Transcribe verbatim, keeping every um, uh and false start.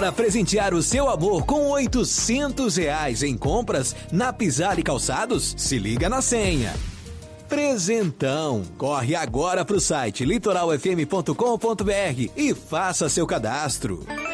Bora presentear o seu amor com oitocentos reais em compras na Pisar e Calçados? Se liga na senha. Presentão. Corre agora pro site litoral f m ponto com ponto b r e faça seu cadastro.